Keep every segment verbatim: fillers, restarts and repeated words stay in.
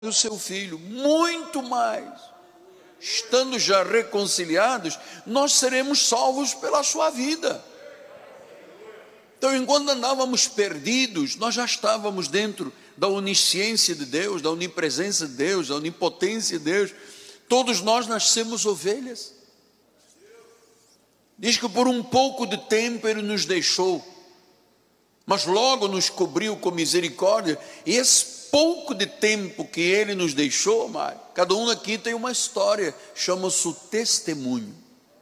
do seu Filho, muito mais. Estando já reconciliados, nós seremos salvos pela sua vida. Então, enquanto andávamos perdidos, nós já estávamos dentro da onisciência de Deus, da onipresença de Deus, da onipotência de Deus. Todos nós nascemos ovelhas. Diz que por um pouco de tempo Ele nos deixou, mas logo nos cobriu com misericórdia. E esse pouco de tempo que Ele nos deixou, amado, cada um aqui tem uma história, chama-se o testemunho.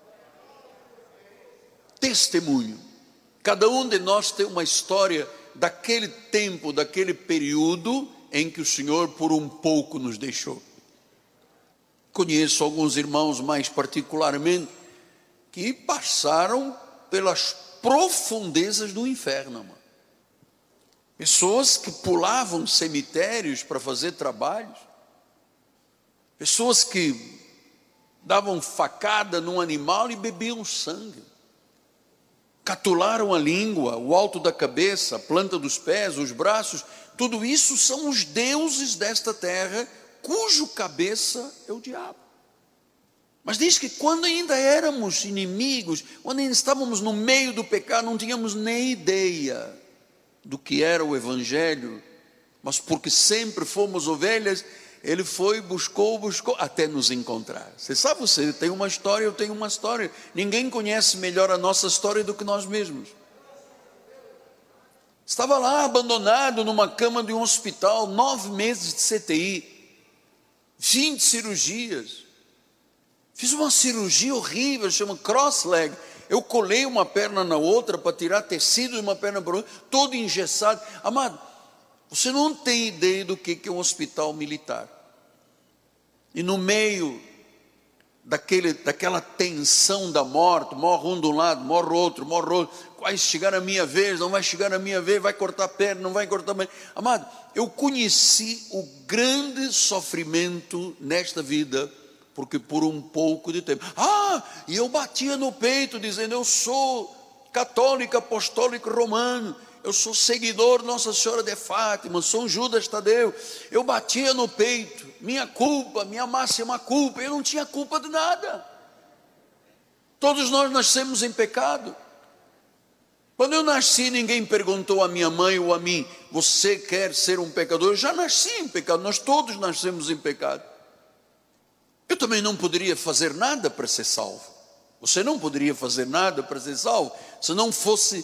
Testemunho. Cada um de nós tem uma história daquele tempo, daquele período em que o Senhor por um pouco nos deixou. Conheço alguns irmãos mais particularmente que passaram pelas profundezas do inferno, amado. Pessoas que pulavam cemitérios para fazer trabalhos, pessoas que davam facada num animal e bebiam sangue, catularam a língua, o alto da cabeça, a planta dos pés, os braços. Tudo isso são os deuses desta terra, cujo cabeça é o diabo. Mas diz que quando ainda éramos inimigos, quando ainda estávamos no meio do pecado, não tínhamos nem ideia do que era o Evangelho, mas porque sempre fomos ovelhas, Ele foi, buscou, buscou, até nos encontrar. Você sabe, você tem uma história, eu tenho uma história. Ninguém conhece melhor a nossa história do que nós mesmos. Estava lá abandonado numa cama de um hospital, nove meses de C T I, vinte cirurgias. Fiz uma cirurgia horrível, chama cross-leg. Eu colei uma perna na outra para tirar tecido de uma perna para outra, todo engessado. Amado, você não tem ideia do que é um hospital militar. E no meio daquele, daquela tensão da morte, morre um de um lado, morre outro, morre outro, vai chegar a minha vez, não vai chegar a minha vez, vai cortar a perna, não vai cortar a perna. Amado, eu conheci o grande sofrimento nesta vida, porque por um pouco de tempo, ah, e eu batia no peito dizendo, eu sou católico, apostólico, romano, eu sou seguidor de Nossa Senhora de Fátima, sou Judas Tadeu. Eu batia no peito, minha culpa, minha máxima culpa, eu não tinha culpa de nada. Todos nós nascemos em pecado. Quando eu nasci, ninguém perguntou a minha mãe ou a mim, você quer ser um pecador? Eu já nasci em pecado, nós todos nascemos em pecado. Eu também não poderia fazer nada para ser salvo. Você não poderia fazer nada para ser salvo, se não fosse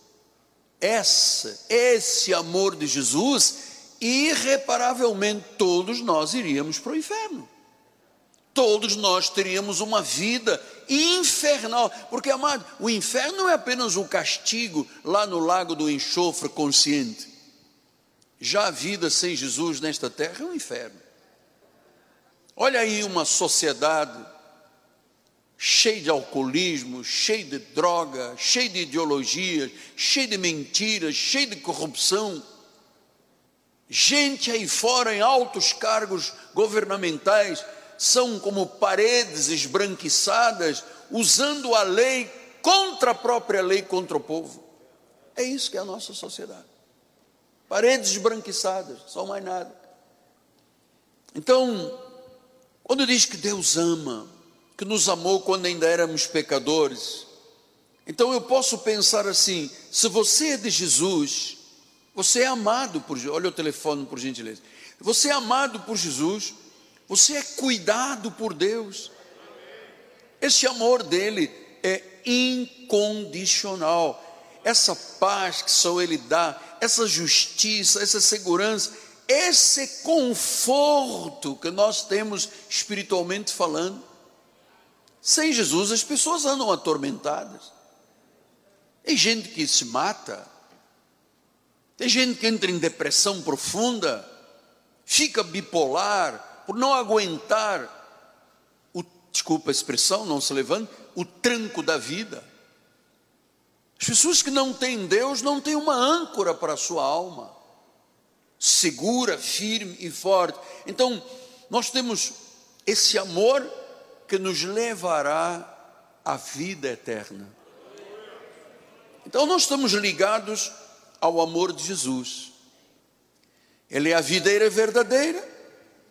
essa, esse amor de Jesus, irreparavelmente todos nós iríamos para o inferno. Todos nós teríamos uma vida infernal, porque, amado, o inferno não é apenas o castigo lá no lago do enxofre consciente. Já a vida sem Jesus nesta terra é um inferno. Olha aí uma sociedade cheia de alcoolismo, cheia de droga, cheia de ideologias, cheia de mentiras, cheia de corrupção. Gente aí fora em altos cargos governamentais são como paredes esbranquiçadas, usando a lei contra a própria lei, contra o povo. É isso que é a nossa sociedade. Paredes esbranquiçadas, só mais nada. Então, quando diz que Deus ama, que nos amou quando ainda éramos pecadores, então eu posso pensar assim, se você é de Jesus, você é amado por Jesus. Olha o telefone, por gentileza. Você é amado por Jesus, você é cuidado por Deus. Esse amor dele é incondicional. Essa paz que só Ele dá, essa justiça, essa segurança, esse conforto que nós temos espiritualmente falando. Sem Jesus as pessoas andam atormentadas. Tem gente que se mata, tem gente que entra em depressão profunda, fica bipolar por não aguentar o, desculpa a expressão, não se levanta, o tranco da vida. As pessoas que não têm Deus não têm uma âncora para a sua alma, segura, firme e forte. Então nós temos esse amor que nos levará à vida eterna. Então nós estamos ligados ao amor de Jesus. Ele é a videira verdadeira,